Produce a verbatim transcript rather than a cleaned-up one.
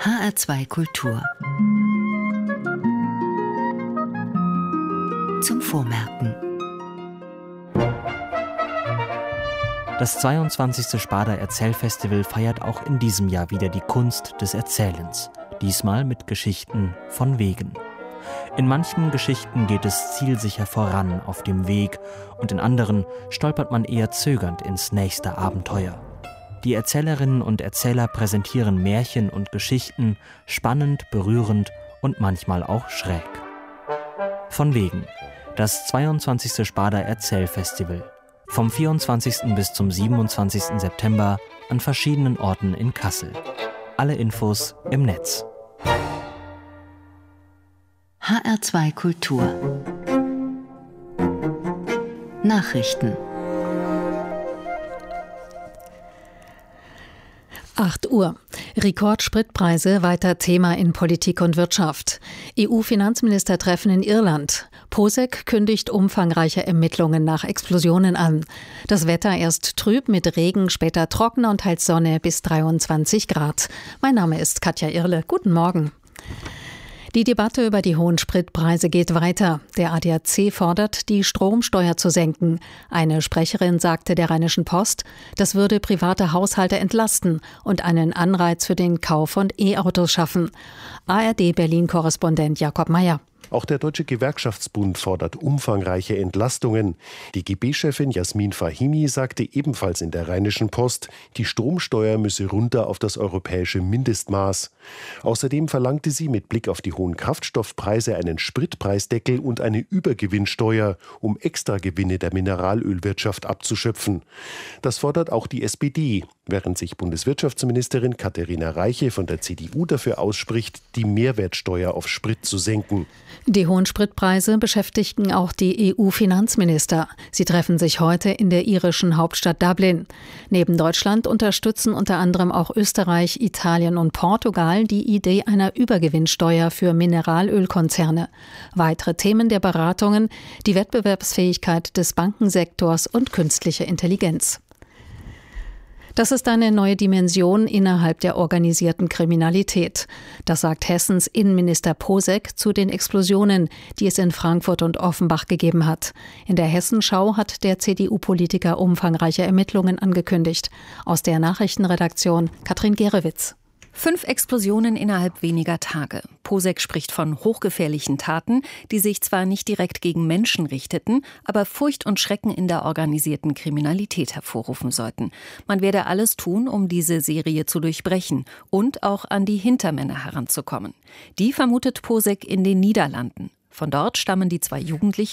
H R zwei Kultur. Zum Vormerken. Das zweiundzwanzigste Sparda Erzählfestival feiert auch in diesem Jahr wieder die Kunst des Erzählens. Diesmal mit Geschichten von Wegen. In manchen Geschichten geht es zielsicher voran auf dem Weg und in anderen stolpert man eher zögernd ins nächste Abenteuer. Die Erzählerinnen und Erzähler präsentieren Märchen und Geschichten spannend, berührend und manchmal auch schräg. Von Wegen, das zweiundzwanzigste Sparda Erzählfestival. Vom vierundzwanzigsten bis zum siebenundzwanzigsten September an verschiedenen Orten in Kassel. Alle Infos im Netz. H R zwei Kultur. Nachrichten. acht Uhr. Rekordspritpreise weiter Thema in Politik und Wirtschaft. E U-Finanzministertreffen in Irland. POSEC kündigt umfangreiche Ermittlungen nach Explosionen an. Das Wetter erst trüb mit Regen, später trockener und teils Sonne bis dreiundzwanzig Grad. Mein Name ist Katja Irle. Guten Morgen. Die Debatte über die hohen Spritpreise geht weiter. Der A D A C fordert, die Stromsteuer zu senken. Eine Sprecherin sagte der Rheinischen Post, das würde private Haushalte entlasten und einen Anreiz für den Kauf von E-Autos schaffen. A R D-Berlin-Korrespondent Jakob Mayer. Auch der Deutsche Gewerkschaftsbund fordert umfangreiche Entlastungen. Die G B-Chefin Jasmin Fahimi sagte ebenfalls in der Rheinischen Post, die Stromsteuer müsse runter auf das europäische Mindestmaß. Außerdem verlangte sie mit Blick auf die hohen Kraftstoffpreise einen Spritpreisdeckel und eine Übergewinnsteuer, um Extragewinne der Mineralölwirtschaft abzuschöpfen. Das fordert auch die S P D, während sich Bundeswirtschaftsministerin Katharina Reiche von der C D U dafür ausspricht, die Mehrwertsteuer auf Sprit zu senken. Die hohen Spritpreise beschäftigten auch die E U-Finanzminister. Sie treffen sich heute in der irischen Hauptstadt Dublin. Neben Deutschland unterstützen unter anderem auch Österreich, Italien und Portugal die Idee einer Übergewinnsteuer für Mineralölkonzerne. Weitere Themen der Beratungen: die Wettbewerbsfähigkeit des Bankensektors und künstliche Intelligenz. Das ist eine neue Dimension innerhalb der organisierten Kriminalität. Das sagt Hessens Innenminister POSEC zu den Explosionen, die es in Frankfurt und Offenbach gegeben hat. In der Hessenschau hat der C D U-Politiker umfangreiche Ermittlungen angekündigt. Aus der Nachrichtenredaktion Katrin Gerewitz. Fünf Explosionen innerhalb weniger Tage. POSEC spricht von hochgefährlichen Taten, die sich zwar nicht direkt gegen Menschen richteten, aber Furcht und Schrecken in der organisierten Kriminalität hervorrufen sollten. Man werde alles tun, um diese Serie zu durchbrechen und auch an die Hintermänner heranzukommen. Die vermutet POSEC in den Niederlanden. Von dort stammen die zwei Jugendlichen,